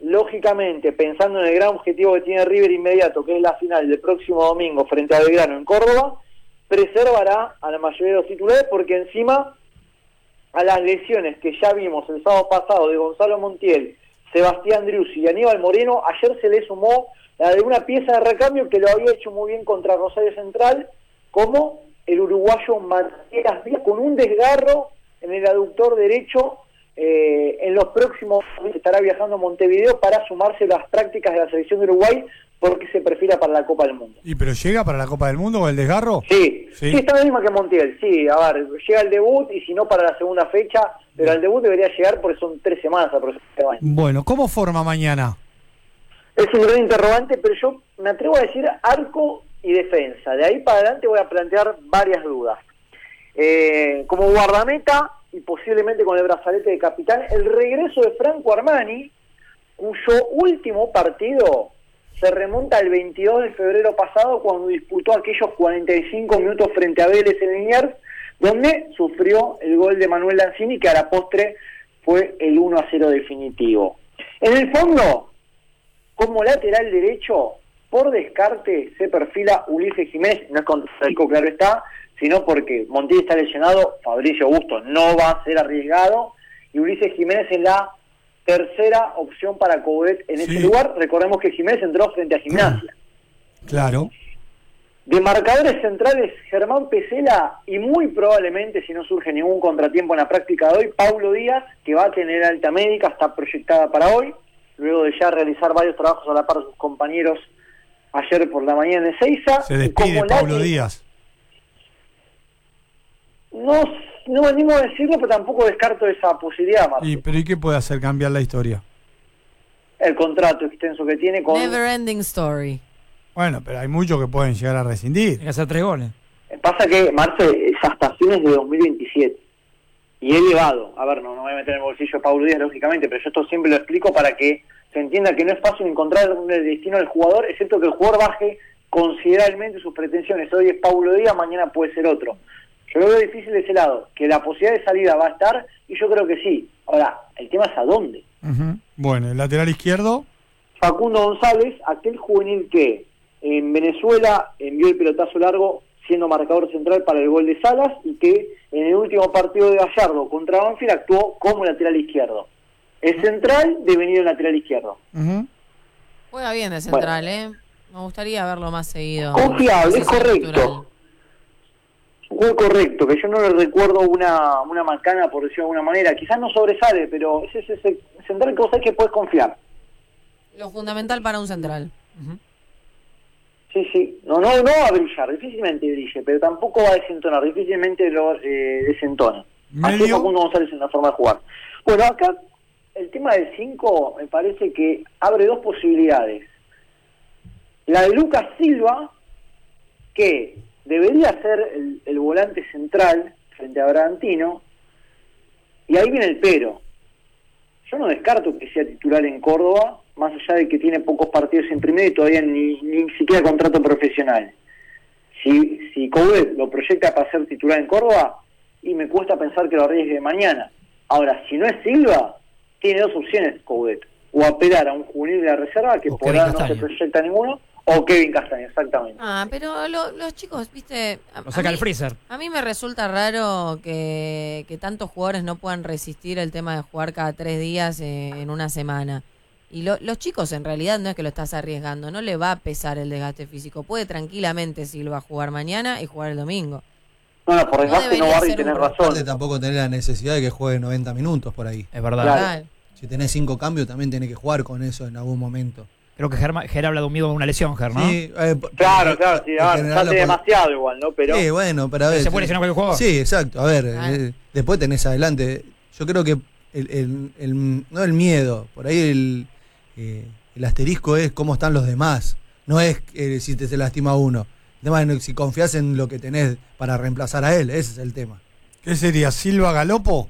lógicamente, pensando en el gran objetivo que tiene River inmediato, que es la final del próximo domingo frente a Belgrano en Córdoba, preservará a la mayoría de los titulares, porque encima a las lesiones que ya vimos el sábado pasado de Gonzalo Montiel, Sebastián Driussi y Aníbal Moreno, ayer se le sumó la de una pieza de recambio que lo había hecho muy bien contra Rosario Central, como el uruguayo Matías Díaz, con un desgarro en el aductor derecho. En los próximos meses estará viajando a Montevideo para sumarse a las prácticas de la selección de Uruguay, porque se perfila para la Copa del Mundo. ¿Y pero llega para la Copa del Mundo con el desgarro? Sí, está la misma que Montiel, sí, a ver, llega el debut y si no para la segunda fecha, pero al debut debería llegar porque son 3 semanas aproximadamente. Bueno, ¿cómo forma mañana? Es un gran interrogante, pero yo me atrevo a decir arco y defensa. De ahí para adelante voy a plantear varias dudas. Como guardameta, y posiblemente con el brazalete de capitán, el regreso de Franco Armani, cuyo último partido se remonta al 22 de febrero pasado, cuando disputó aquellos 45 minutos frente a Vélez en Liniers, donde sufrió el gol de Manuel Lanzini, que a la postre fue el 1-0 definitivo. En el fondo, como lateral derecho, por descarte se perfila Ulises Jiménez, no es contrarico, claro está, sino porque Montiel está lesionado, Fabricio Bustos no va a ser arriesgado, y Ulises Jiménez es la tercera opción para Coudet en ese lugar. Recordemos que Jiménez entró frente a Gimnasia. Claro. De marcadores centrales, Germán Pesela, y muy probablemente, si no surge ningún contratiempo en la práctica de hoy, Paulo Díaz, que va a tener alta médica, está proyectada para hoy, luego de ya realizar varios trabajos a la par de sus compañeros ayer por la mañana en Ezeiza. Se despide Paulo Díaz. No me animo a decirlo, pero tampoco descarto esa posibilidad, Martín. ¿Pero y qué puede hacer cambiar la historia? El contrato extenso que tiene con... Never ending story. Bueno, pero hay muchos que pueden llegar a rescindir. Hay que hacer 3 goles. Pasa que, Marce, es hasta fines de 2027. Y he elevado. A ver, no me voy a meter en el bolsillo de Paulo Díaz, lógicamente, pero yo esto siempre lo explico para que se entienda que no es fácil encontrar el destino del jugador, excepto que el jugador baje considerablemente sus pretensiones. Hoy es Paulo Díaz, mañana puede ser otro. Yo lo veo difícil de ese lado, que la posibilidad de salida va a estar, y yo creo que sí. Ahora, el tema es a dónde. Bueno, el lateral izquierdo. Facundo González, aquel juvenil que en Venezuela envió el pelotazo largo siendo marcador central para el gol de Salas, y que en el último partido de Gallardo contra Banfield actuó como lateral izquierdo. Es central, devenido lateral izquierdo. Juega bien de central, Me gustaría verlo más seguido. Confiable, es correcto. Muy correcto, que yo no le recuerdo una macana, por decirlo de alguna manera. Quizás no sobresale, pero es ese central que vos sabés que podés confiar. Lo fundamental para un central. Sí. No va a brillar, difícilmente brille, pero tampoco va a desentonar, difícilmente lo desentona. Así es Facundo González en la forma de jugar. Bueno, acá el tema del 5 me parece que abre 2 posibilidades. La de Lucas Silva, que debería ser el volante central frente a Bragantino, y ahí viene el pero. Yo no descarto que sea titular en Córdoba, más allá de que tiene pocos partidos en primera y todavía ni siquiera contrato profesional. Si Coudet lo proyecta para ser titular en Córdoba, y me cuesta pensar que lo arriesgue mañana. Ahora, si no es Silva, tiene 2 opciones Coudet: o apelar a un juvenil de la reserva, que por ahora no se proyecta ninguno, o Kevin Castaño, exactamente. Pero los chicos, viste... Lo saca el freezer. A mí me resulta raro que tantos jugadores no puedan resistir el tema de jugar cada 3 días en una semana. Y los chicos, en realidad, no es que lo estás arriesgando, no le va a pesar el desgaste físico. Puede tranquilamente Silva jugar mañana y jugar el domingo. No, por desgaste no, Barry, tenés razón. Aparte, tampoco tener la necesidad de que juegue 90 minutos por ahí. Es verdad. Claro. Si tenés 5 cambios, también tenés que jugar con eso en algún momento. Creo que Ger habla de un miedo de una lesión, Ger, ¿no? Sí, claro, sí, hace demasiado igual, ¿no? Pero sí, bueno, pero a ver. ¿Se puede lesionar cualquier jugador? Sí, exacto. A ver, después tenés adelante. Yo creo que no el miedo, por ahí el asterisco es cómo están los demás. No es si te se lastima uno. El tema es si confías en lo que tenés para reemplazar a él. Ese es el tema. ¿Qué sería? ¿Silva Galopo?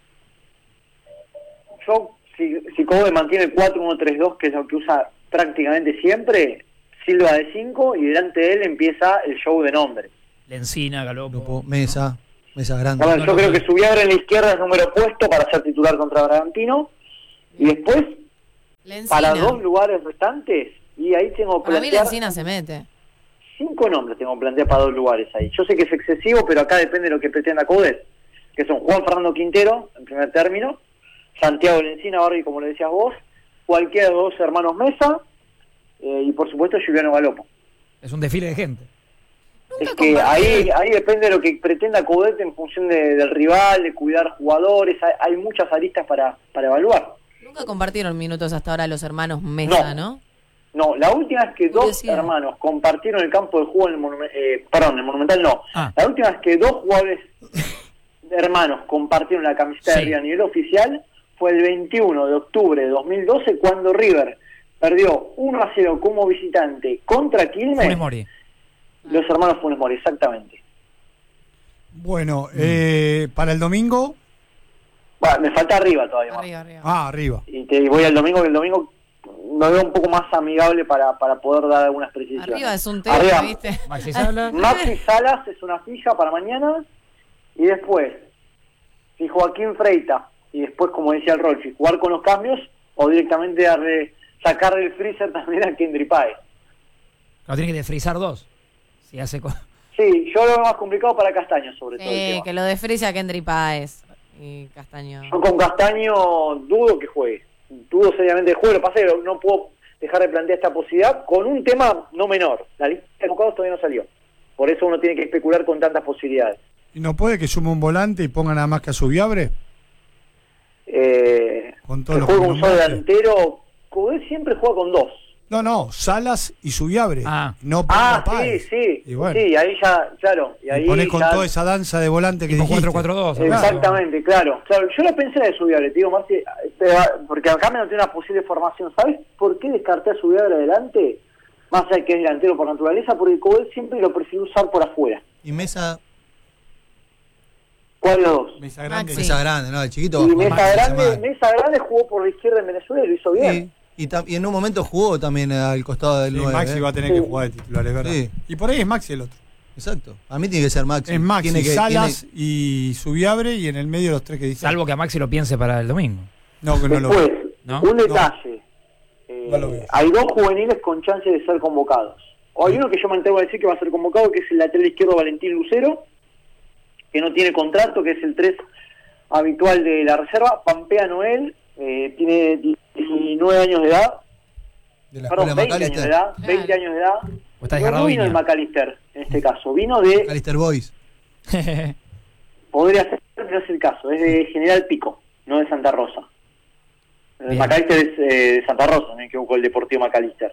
Yo, si Coudet mantiene el 4-1-3-2, que es lo que usa prácticamente siempre, Silva de 5, y delante de él empieza el show de nombre. Lencina, Galopo. Mesa grande. A ver, yo creo que Subiabre en la izquierda es número puesto para ser titular contra Bragantino, y después Lencina. para 2 lugares restantes, y ahí tengo que Para mí plantear Lencina se mete. 5 nombres tengo que plantear para 2 lugares ahí. Yo sé que es excesivo, pero acá depende de lo que pretenda Coudet, que son Juan Fernando Quintero, en primer término, Santiago Lencina, Barbie, como le decías vos, cualquiera de los 2 hermanos Mesa, y por supuesto Juliano Galopo. Es un desfile de gente. Es que ahí depende de lo que pretenda Coudet en función del rival, de cuidar jugadores, hay muchas aristas para evaluar. Nunca compartieron minutos hasta ahora los hermanos Mesa, ¿no? No, la última vez que 2 Curiosidad. hermanos compartieron el campo de juego en el Monumental no. Ah. La última vez que 2 jugadores hermanos compartieron la camiseta de Sí. River a nivel oficial fue el 21 de octubre de 2012 cuando River perdió 1-0 como visitante contra Quilmes. Funes Mori. Los hermanos Funes Mori, exactamente. Bueno, para el domingo. Bueno, me falta arriba todavía. más. Arriba. Arriba. Y voy al domingo, que el domingo lo veo un poco más amigable para poder dar algunas precisiones. Arriba es un tema, Arriba. ¿viste? Maxi Sala. Maxi Salas es una fija para mañana. Y después, si Joaquín Freita, y después, como decía el Rolfi, jugar con los cambios, o directamente sacarle el freezer también a Kendry Páez. No tiene que desfrizar 2. Si hace Sí, yo lo veo más complicado para Castaño, sobre todo. el tema. Que lo desfrice a Kendry Páez y Castaño. Yo con Castaño dudo que juegue. Dudo seriamente que juegue. Lo que pasa es que no puedo dejar de plantear esta posibilidad con un tema no menor. La lista de convocados todavía no salió. Por eso uno tiene que especular con tantas posibilidades. ¿Y no puede que sume un volante y ponga nada más que a Subiabre? Con todo que lo juega que un solo nombraste. delantero. Coudet siempre juega con 2. No, Salas y Subiabre. Ah. No ponga Sí, Páez. sí. Y bueno, Sí, ahí ya, claro. Y ahí ponés con ya- toda esa danza de volante que tipo dijiste. 4-4-2. Exactamente, claro. Yo la pensé de Subiabre, te digo, Marci, porque acá me noté una posible formación. ¿Sabes por qué descarté a Subiabre adelante? Más allá de que es delantero por naturaleza, porque Coudet siempre lo prefirió usar por afuera. Y Mesa, ¿Cuál de los 2? Mesa grande. Maxi. Mesa grande, ¿no? El chiquito. Y bajó Mesa más esta Grande, semana. Mesa Grande jugó por la izquierda en Venezuela y lo hizo bien. Sí, y en un momento jugó también al costado del Sí, 9. Maxi va a tener que jugar de titular, es verdad. Sí. Y por ahí es Maxi el otro. Exacto. A mí tiene que ser Maxi. Es Maxi, Tiene que- Salas y Subiabre y en el medio los 3 que dice. Salvo que a Maxi lo piense para el domingo. No, que no lo Después, veo. ¿No? un detalle. No lo veo. Hay 2 juveniles con chance de ser convocados. O hay uno que yo me atrevo a decir que va a ser convocado, que es el lateral izquierdo Valentín Lucero, que no tiene contrato, que es el 3 habitual de la reserva. Pampea Noel, tiene 19 años de edad. De la Perdón, escuela 20 años de McAllister. edad. Claro. 20 años de edad. O está No desgarrado vino de Viña. McAllister, en este caso. Vino de... McAllister Boys. Podría ser, pero es el caso. Es de General Pico, no de Santa Rosa. Bien. McAllister es de Santa Rosa, no me equivoco, el Deportivo McAllister.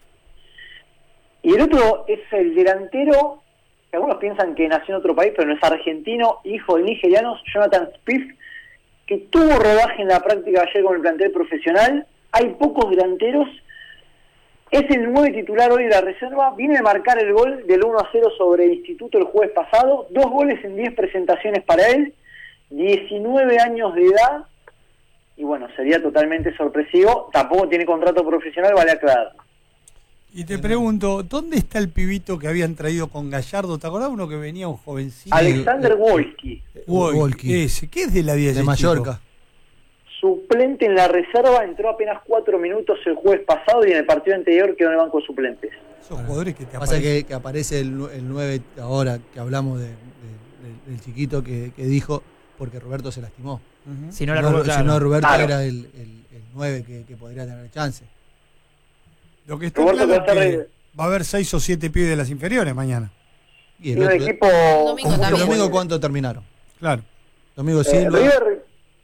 Y el otro es el delantero, que algunos piensan que nació en otro país, pero no es argentino, hijo de nigerianos, Jonathan Spiff, que tuvo rodaje en la práctica ayer con el plantel profesional. Hay pocos delanteros. Es el 9 titular hoy de la reserva. Viene de marcar el gol del 1-0 sobre Instituto el jueves pasado. 2 goles en 10 presentaciones para él. 19 años de edad. Y bueno, sería totalmente sorpresivo. Tampoco tiene contrato profesional, vale aclarar. Y te pregunto, ¿dónde está el pibito que habían traído con Gallardo? ¿Te acordás uno que venía un jovencito? Alexander Wolski, Wolki. Ese, ¿qué es de la vida De ese Mallorca. chico? suplente en la reserva, entró apenas 4 minutos el jueves pasado y en el partido anterior quedó en el banco de suplentes. Esos jugadores que te Pasa aparecen. que aparece el 9 ahora que hablamos del chiquito que dijo porque Roberto se lastimó. Ujú. Si no la Si robó, si claro. no, Roberto Claro. era el 9 que podría tener chance. Lo que está Roberto claro es Cazorla- que va a haber 6 o 7 pibes de las inferiores mañana. Y Y el un otro, equipo... Domingo ¿el también. domingo cuánto terminaron? Claro. Domingo Silva. River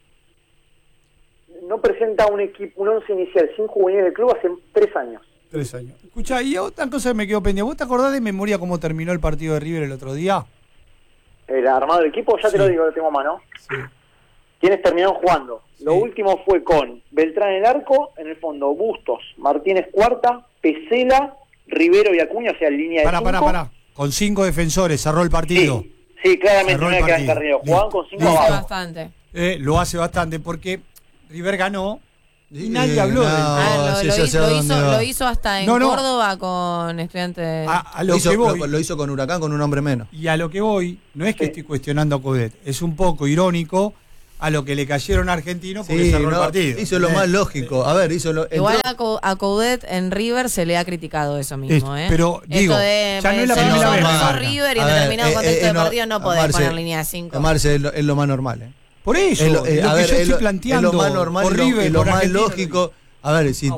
no presenta un equipo, un 11 inicial sin juvenil del club hace 3 años. 3 años. Escucha, y otra cosa que me quedó pendiente. ¿Vos te acordás de memoria cómo terminó el partido de River el otro día? El armado del equipo, ya Sí. te lo digo, lo tengo a mano. Sí. ¿Quiénes terminaron jugando? Lo Sí. último fue con Beltrán en el arco, en el fondo Bustos, Martínez Cuarta, Pesela, Rivero y Acuña, o sea, línea de Pará. Con 5 defensores, cerró el partido. Sí, claramente Cerró no el era que partido. Carrillo. Jugaban con 5 Listo. Hace abajo. bastante. Lo hace bastante porque River ganó y Sí, nadie habló de él. sí, ya sé a dónde va. Lo hizo hasta en No. Córdoba con estudiantes. A Lo lo hizo, que voy. lo hizo con Huracán con un hombre menos. Y a lo que voy, no es que Sí. estoy cuestionando a Coudet, es un poco irónico a lo que le cayeron a Argentinos porque Sí, cerró el no, partido. hizo lo más lógico. A ver, Igual a Coudet en River se le ha criticado eso mismo, ¿eh? Pero, digo, esto de, ya no es la somos primera vez que marca. River y en A ver, determinado contexto de no, partido no podés Marce, poner línea de 5. Marce, es lo más normal. Por eso, Es lo que yo estoy planteando. es lo más normal, por River, es lo por más Argentina, lógico. A ver, si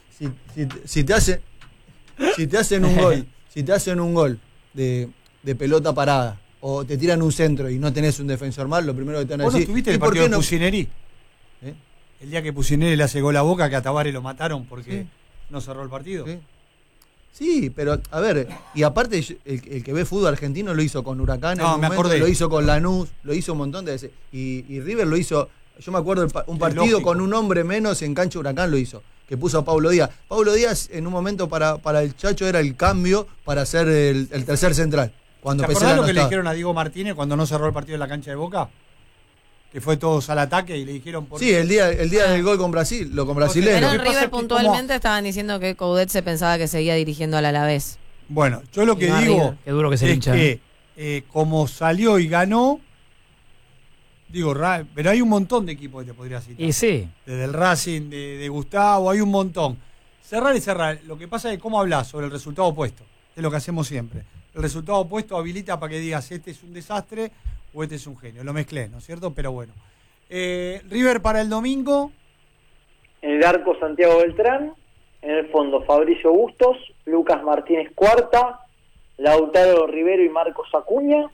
te hacen un gol de pelota parada o te tiran un centro y no tenés un defensor mal, lo primero que te van a ¿Vos no decir. tuviste el ¿y por partido qué de no? Pusineri? ¿Eh? El día que Pusineri le hace gol a Boca, que a Tabaré lo mataron porque Sí. no cerró el partido. ¿Sí? Sí, pero a ver, y aparte el que ve fútbol argentino lo hizo con Huracán, No, en un me momento, acordé. lo hizo con Lanús, lo hizo un montón de veces. Y River lo hizo, yo me acuerdo un Es partido lógico. con un hombre menos en cancha Huracán lo hizo, que puso a Pablo Díaz. Pablo Díaz en un momento para el Chacho era el cambio para ser el tercer central. Cuando ¿Te Pesela acordás lo no que le estaba. dijeron a Diego Martínez cuando no cerró el partido en la cancha de Boca? Que fue todos al ataque y le dijeron por Sí, el día del gol con Brasil, con brasileño. Pero Lo en que pasa River es que puntualmente estaban diciendo que Coudet se pensaba que seguía dirigiendo al Alavés. Bueno, yo lo que Y no digo arriba. Qué duro que se es hincha. que como salió y ganó, digo, pero hay un montón de equipos que te podría citar. Y sí. Desde el Racing, de Gustavo, hay un montón. Cerrar y cerrar. Lo que pasa es cómo hablas sobre el resultado opuesto. Es lo que hacemos siempre. El resultado opuesto habilita para que digas este es un desastre o este es un genio. Lo mezclé, ¿no es cierto? Pero bueno. River para el domingo. En el arco Santiago Beltrán, en el fondo Fabricio Bustos, Lucas Martínez Cuarta, Lautaro Rivero y Marcos Acuña.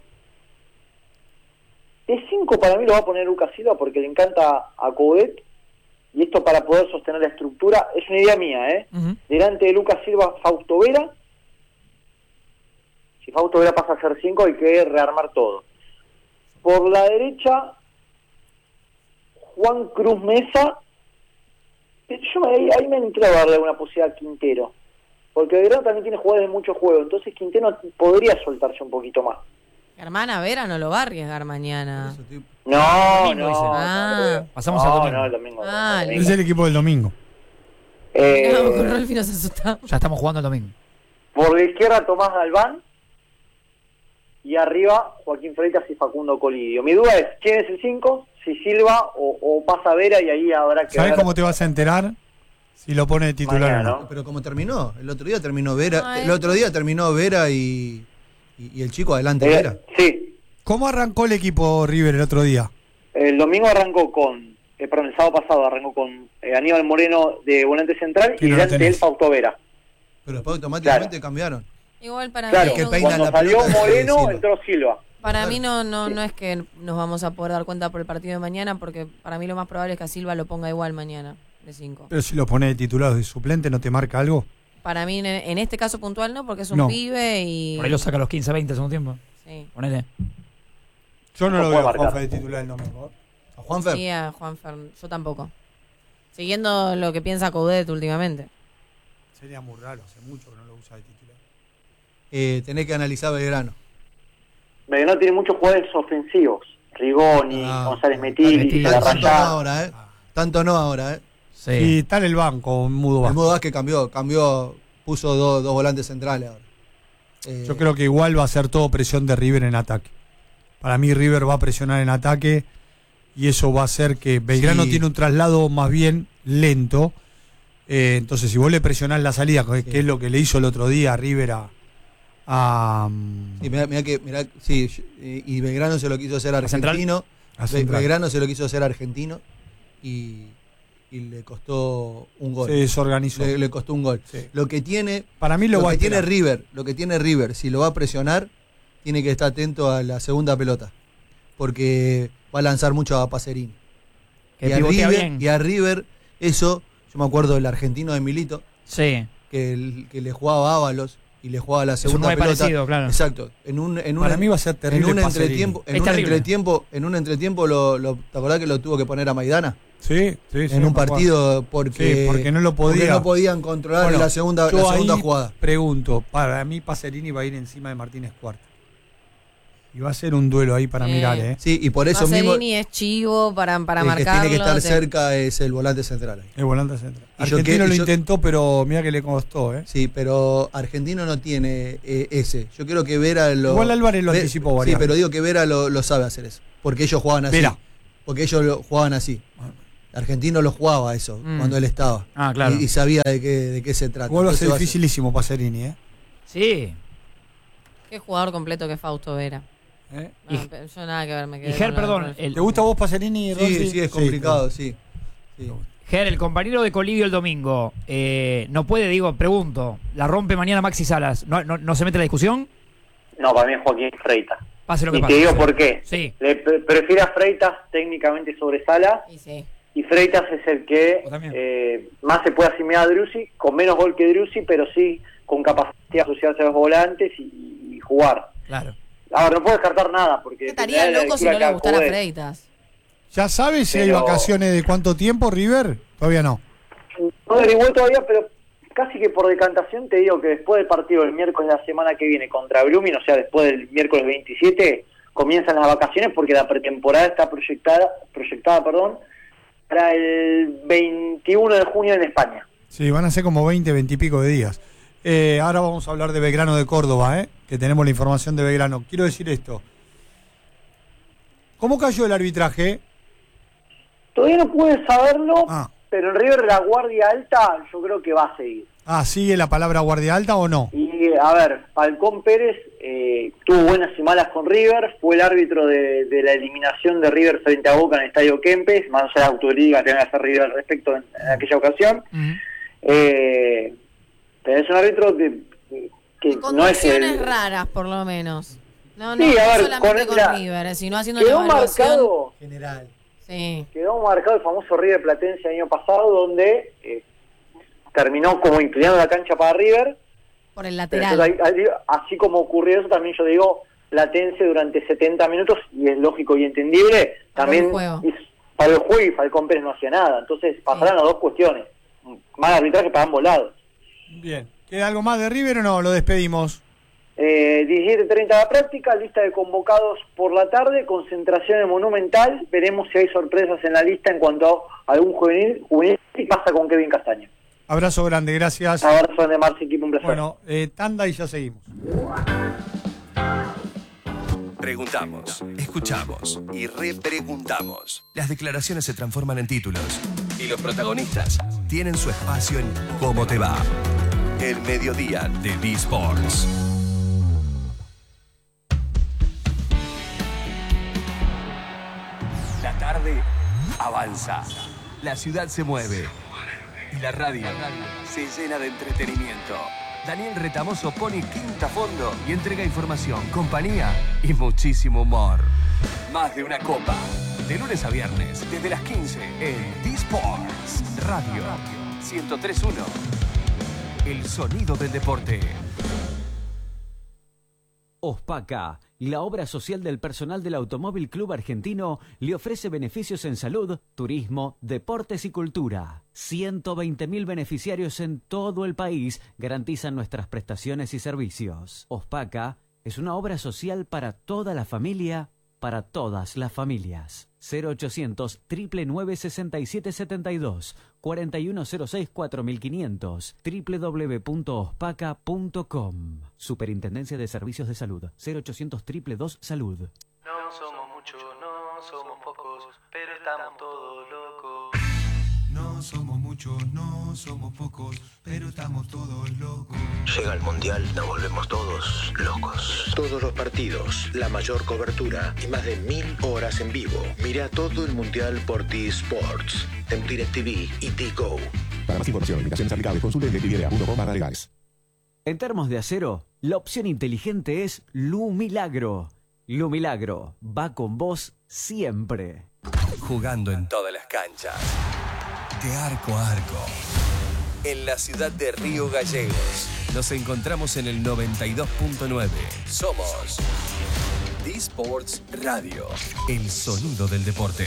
De 5 para mí lo va a poner Lucas Silva porque le encanta a Coudet, y esto para poder sostener la estructura, es una idea mía, Ujú. Delante de Lucas Silva, Fausto Vera. Si Fausto Vera pasa a ser 5 hay que rearmar todo. Por la derecha, Juan Cruz Mesa. Yo ahí me entré a darle una posibilidad a Quintero, porque Belgrano también tiene jugadores de mucho juego, entonces Quintero podría soltarse un poquito más. Hermana Vera no lo va a arriesgar mañana. Eso, tipo. No, Domingo, dice. Ah. Pasamos al domingo. No, el domingo. Ah, el domingo. Es el equipo del domingo. No, con Rolfi nos asustamos. Ya estamos jugando el domingo. Por la izquierda Tomás Galván y arriba Joaquín Freitas y Facundo Colidio. Mi duda es, ¿quién es el 5? Si Silva o pasa Vera, y ahí habrá que ¿Sabés ver. cómo te vas a enterar si lo pone de titular Mañana, o no? ¿no? Pero como terminó, el otro día terminó Vera, Ay. el otro día terminó Vera y el chico adelante Vera. Sí, ¿Cómo arrancó el equipo River el otro día? el domingo arrancó con, perdón, el sábado pasado arrancó con Aníbal Moreno de volante central Que y no lo delante de él tenés. Fausto Vera. Pero después automáticamente Claro. cambiaron. Igual para Claro, mí, que no, peina cuando la salió pelota, Moreno Silva. entró Silva. para mí no es que nos vamos a poder dar cuenta por el partido de mañana, porque para mí lo más probable es que a Silva lo ponga igual mañana, de 5. Pero si lo pone de titular o de suplente, ¿no te marca algo? Para mí en este caso puntual no, porque es un No. pibe y... Por ahí lo saca a los 15, 20 segundo tiempo. Sí. Ponele. Yo no No lo puede veo a marcar. Juanfe de titular el domingo. A Juanfer. Sí, a Juanfer, yo tampoco. Siguiendo lo que piensa Coudet últimamente. Sería muy raro, hace mucho que no lo usa de titular. Tenés que analizar Belgrano. Belgrano tiene muchos jugadores ofensivos. Rigoni, Ah, González Metil, Metil. La Tanto no Rayada. ahora, Tanto no ahora, Sí. Y está en el banco, Mudo El Vázquez. modo que cambió, puso dos volantes centrales ahora. Yo creo que igual va a ser todo presión de River en ataque. Para mí River va a presionar en ataque y eso va a hacer que Belgrano Sí. tiene un traslado más bien lento. Entonces si vos le presionás la salida, que es lo que le hizo el otro día a River Sí, sí, y Belgrano se lo quiso hacer argentino. a Central. Belgrano se lo quiso hacer argentino y le costó un gol. Se desorganizó. Le costó un gol. Sí. Lo que tiene, Para mí lo va a tiene esperar. River, si lo va a presionar, tiene que estar atento a la segunda pelota, porque va a lanzar mucho a Pacerini. Que Y a, pivotea River, bien. y a River, eso, yo me acuerdo del argentino de Milito, Sí. que le jugaba a Ábalos y le jugaba la un segunda nueve pelota. parecido, claro. Exacto. Para mí va a ser terrible en un Pacerini. entretiempo, Es terrible. en un entretiempo ¿te acordás que lo tuvo que poner a Maidana? Sí, sí, En un me acuerdo. partido porque, Sí, porque no lo podía. porque no podían controlar Bueno, la segunda yo ahí jugada. Pregunto, para mí Pacerini va a ir encima de Martínez Cuarta. Y va a ser un duelo ahí para Sí. mirar, ¿eh? Sí, y por eso mismo Pacerini es chivo para el que marcarlo. tiene que estar te- cerca es el volante central. Ahí. El volante central. Y yo Argentino que- lo y yo- intentó, pero mira que le costó, ¿eh? Sí, pero Argentino no tiene ese. Yo creo que Vera lo... Igual Álvarez lo Ve- anticipó Sí, varias pero digo que Vera lo sabe hacer eso. Porque ellos juegan así. Vera. porque ellos lo jugaban así. Argentino lo jugaba eso cuando él estaba. Ah, claro. Y sabía de qué se trata. Vuelve a Entonces ser va dificilísimo Pacerini, ¿eh? Sí. Qué jugador completo que Fausto Vera. ¿Eh? No, pero yo nada que ver, me quedé Y Ger, con lo perdón, del ¿Te gusta a vos Pacerini, Rossi? Sí, es complicado, sí. Ger, el compañero de Colidio el domingo, no puede, pregunto, la rompe mañana Maxi Salas, ¿no se mete en la discusión? No, para mí es Joaquín Freitas. Pase lo que Y pase. te digo por qué. Sí. Prefiero a Freitas técnicamente sobre Salas. Y sí. Y Freitas es el que Vos también. más se puede asimilar a Driussi, con menos gol que Driussi, pero sí con capacidad de asociarse a los volantes y jugar. Claro. Ahora, no puedo descartar nada, porque... Estaría dependerá de la loco si lectura no que le gustara haga Freitas. ¿Ya sabes si hay Pero- vacaciones de cuánto tiempo, River? Todavía no. No averigué todavía, pero casi que por decantación te digo que después del partido del miércoles de la semana que viene contra Brumming, o sea, después del miércoles 27, comienzan las vacaciones porque la pretemporada está proyectada, para el 21 de junio en España. Sí, van a ser como 20 y pico de días. Ahora vamos a hablar de Belgrano de Córdoba, que tenemos la información de Belgrano. Quiero decir esto. ¿Cómo cayó el arbitraje? Todavía no pude saberlo, Ah. pero en River la guardia alta yo creo que va a seguir. ¿Sigue la palabra guardia alta o no? Y a ver, Falcón Pérez tuvo buenas y malas con River, fue el árbitro de la eliminación de River frente a Boca en el Estadio Kempes, más allá de la autoridad que tenga que hacer River al respecto en aquella ocasión. Pero es un árbitro que Con no es condiciones el... raras, por lo menos. No, Sí, a ver, solamente con mira, River, sino haciendo una Quedó evaluación. marcado, General. Sí. quedó marcado el famoso River Platense el año pasado, donde terminó como inclinando la cancha para River. Por el Pero lateral. así como ocurrió eso, también yo digo Platense durante 70 minutos, y es lógico y entendible, Paró también el juego. para el juego y Falcón Pérez no hacía nada. Entonces pasaron las dos cuestiones, mal arbitraje para ambos lados. Bien. ¿Queda algo más de River o no? Lo despedimos. 17:30 la práctica, lista de convocados por la tarde, concentración en Monumental, veremos si hay sorpresas en la lista en cuanto a algún juvenil y pasa con Kevin Castaño. Abrazo grande, gracias. Abrazo de Marci, equipo, un placer. Bueno, tanda y ya seguimos. Preguntamos, escuchamos y repreguntamos. Las declaraciones se transforman en títulos y los protagonistas tienen su espacio en ¿Cómo te va? El mediodía de B-Sports. La tarde avanza, la ciudad se mueve y la radio se llena de entretenimiento. Daniel Retamoso pone quinta a fondo y entrega información, compañía y muchísimo humor. Más de una copa. De lunes a viernes, desde las 15 en D-Sports Radio 103.1. El sonido del deporte. Ospaca, la obra social del personal del Automóvil Club Argentino, le ofrece beneficios en salud, turismo, deportes y cultura. 120.000 beneficiarios en todo el país garantizan nuestras prestaciones y servicios. Ospaca es una obra social para toda la familia, para todas las familias. 0800 999 6772 4106 4500 www.ospaca.com. Superintendencia de Servicios de Salud. 0800 222 Salud. No somos muchos, no somos pocos, pero estamos todos locos. No somos muchos, no somos pocos, pero estamos todos locos. Llega el Mundial, nos volvemos todos locos. Todos los partidos, la mayor cobertura y más de 1000 horas en vivo. Mira todo el Mundial por T-Sports, en DirecTV y T-Go. Para más información, invitaciones aplicables, consulte en DirecTV.com/legales. En termos de acero, la opción inteligente es Lu Milagro. Lu Milagro va con vos siempre. Jugando en todas las canchas. De arco a arco. En la ciudad de Río Gallegos. Nos encontramos en el 92.9. Somos D-Sports Radio. El sonido del deporte.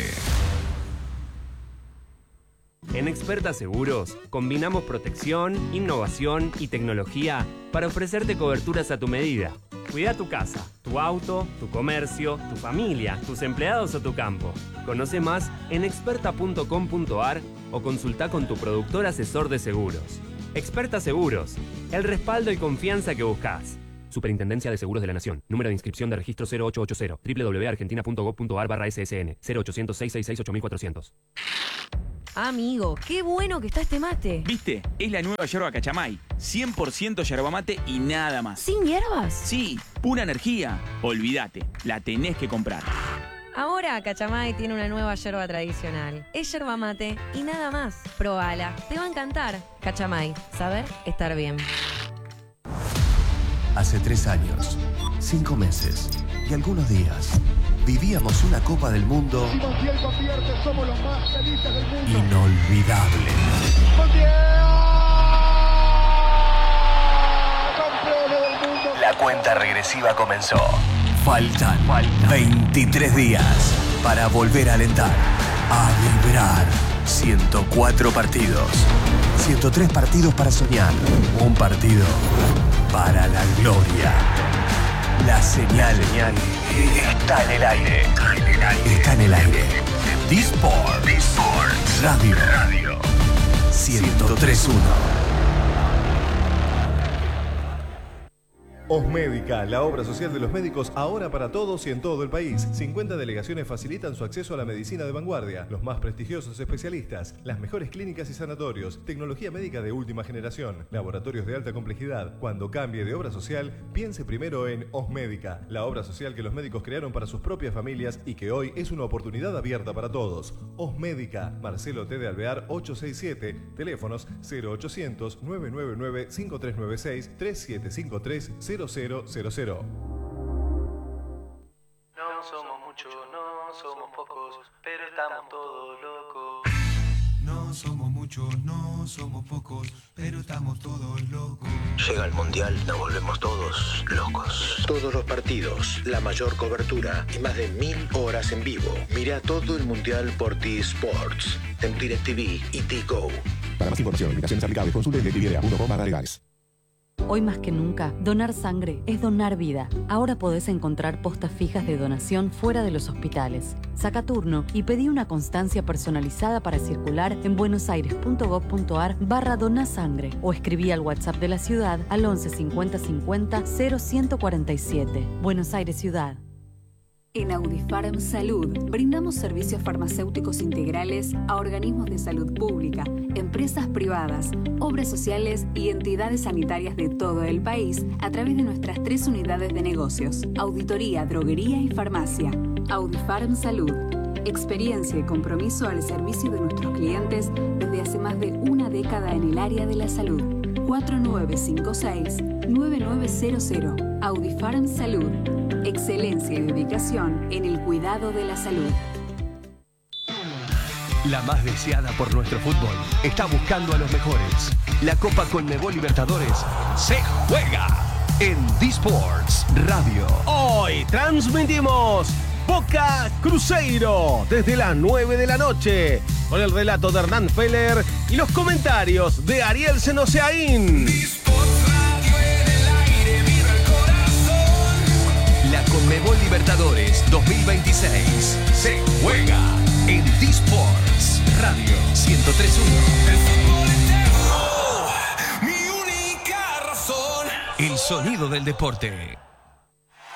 En Experta Seguros, combinamos protección, innovación y tecnología para ofrecerte coberturas a tu medida. Cuida tu casa, tu auto, tu comercio, tu familia, tus empleados o tu campo. Conoce más en experta.com.ar o consulta con tu productor asesor de seguros. Experta Seguros, el respaldo y confianza que buscas. Superintendencia de Seguros de la Nación. Número de inscripción de registro 0880. www.argentina.gov.ar/ssn. 0800-666-8400. Amigo, qué bueno que está este mate. ¿Viste? Es la nueva yerba Cachamay. 100% yerba mate y nada más. ¿Sin hierbas? Sí, pura energía. Olvídate, la tenés que comprar. Ahora Cachamay tiene una nueva yerba tradicional. Es yerba mate y nada más. Probala, te va a encantar. Cachamay, saber estar bien. Hace 3 años, 5 meses y algunos días, vivíamos una Copa del Mundo inolvidable. La cuenta regresiva comenzó. Faltan 23 días para volver a alentar, a vibrar. 104 partidos, 103 partidos para soñar, un partido para la gloria. La señal está en el aire. Está en el aire. D-Sports Radio 103.1. Osmédica, la obra social de los médicos ahora para todos y en todo el país. 50 delegaciones facilitan su acceso a la medicina de vanguardia, los más prestigiosos especialistas, las mejores clínicas y sanatorios, tecnología médica de última generación, laboratorios de alta complejidad. Cuando cambie de obra social, piense primero en Osmédica, la obra social que los médicos crearon para sus propias familias y que hoy es una oportunidad abierta para todos. Osmédica, Marcelo T. de Alvear 867, teléfonos 0800 999 5396 3753 0000. No somos muchos, no somos pocos, pero estamos todos locos. No somos muchos, no somos pocos, pero estamos todos locos. Llega el Mundial, nos volvemos todos locos. Todos los partidos, la mayor cobertura y más de 1000 horas en vivo. Mira todo el Mundial por T-Sports, en DirecTV y T-Go. Para más información, limitaciones aplicables, consulte directv.com/legales. Hoy más que nunca, donar sangre es donar vida. Ahora podés encontrar postas fijas de donación fuera de los hospitales. Saca turno y pedí una constancia personalizada para circular en buenosaires.gov.ar/donasangre o escribí al WhatsApp de la ciudad al 11 50 50 0147. Buenos Aires Ciudad. En Audifarm Salud brindamos servicios farmacéuticos integrales a organismos de salud pública, empresas privadas, obras sociales y entidades sanitarias de todo el país a través de nuestras 3 unidades de negocios: auditoría, droguería y farmacia. Audifarm Salud. Experiencia y compromiso al servicio de nuestros clientes desde hace más de una década en el área de la salud. 4956-9900. Audifarm Salud. Excelencia y dedicación en el cuidado de la salud. La más deseada por nuestro fútbol está buscando a los mejores. La Copa Conmebol Libertadores se juega en D-Sports Radio. Hoy transmitimos Boca Cruzeiro desde las 9 de la noche con el relato de Hernán Feller y los comentarios de Ariel Senoseaín. La Conmebol Libertadores 2026 se juega en D-Sports Radio 103.1. Mi única razón. El sonido del deporte.